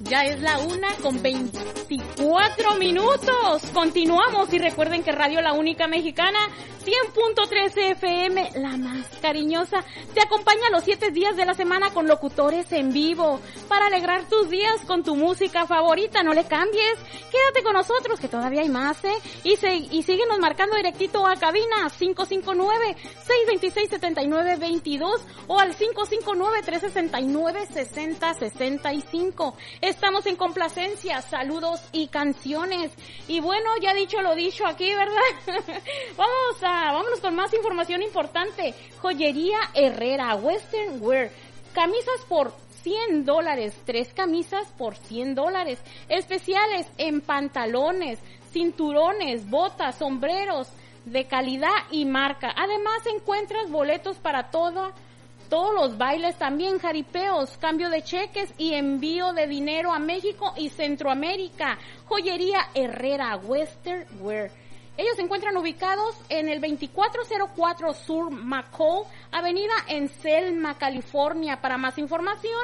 Ya es la 1:24. Continuamos y recuerden que Radio La Única Mexicana 100.3 FM, la más cariñosa, te acompaña los 7 días de la semana con locutores en vivo para alegrar tus días con tu música favorita. No le cambies, quédate con nosotros que todavía hay más, y síguenos marcando directito a cabina 559-626-7922 o al 559-369-6065. Estamos en complacencia, saludos y canciones. Y bueno, ya dicho lo dicho aquí, ¿verdad? Vámonos con más información importante. Joyería Herrera, Western Wear, camisas por $100, 3 camisas por $100, especiales en pantalones, cinturones, botas, sombreros de calidad y marca. Además encuentras boletos para todos los bailes, también jaripeos, cambio de cheques y envío de dinero a México y Centroamérica. Joyería Herrera, Western Wear. Ellos se encuentran ubicados en el 2404 Sur McCall Avenida en Selma, California. Para más información,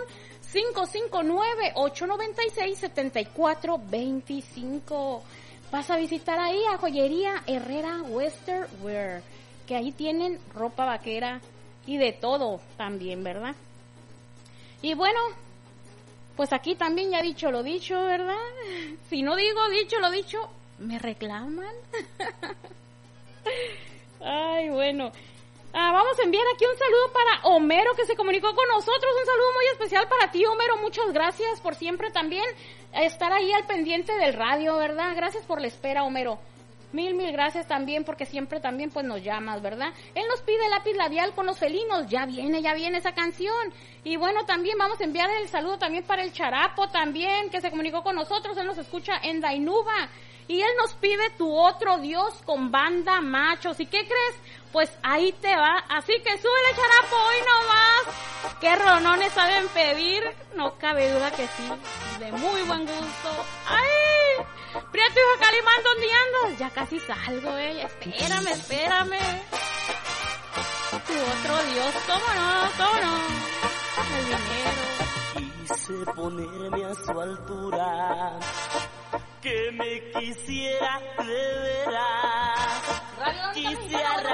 559-896-7425. Vas a visitar ahí a Joyería Herrera Western Wear, que ahí tienen ropa vaquera y de todo también, ¿verdad? Y bueno, pues aquí también ya dicho lo dicho, ¿verdad? Si no digo dicho lo dicho, ¿me reclaman? Ay, bueno. Vamos a enviar aquí un saludo para Homero, que se comunicó con nosotros. Un saludo muy especial para ti, Homero. Muchas gracias por siempre también estar ahí al pendiente del radio, ¿verdad? Gracias por la espera, Homero. Mil gracias también, porque siempre también pues nos llamas, ¿verdad? Él nos pide lápiz labial con los felinos. Ya viene esa canción. Y bueno, también vamos a enviar el saludo también para el Charapo también, que se comunicó con nosotros. Él nos escucha en Dainuba. Y él nos pide Tu Otro Dios con Banda Machos. ¿Y qué crees? Pues ahí te va. Así que súbele, Charapo, hoy nomás. ¿Qué ronones saben pedir? No cabe duda que sí. De muy buen gusto. ¡Ay! Prieto, hijo Calimán, ¿dónde andas? Ya casi salgo, Espérame. Tu Otro Dios, ¿cómo no? El dinero. Quise ponerme a su altura, que me quisiera de veras. Quisiera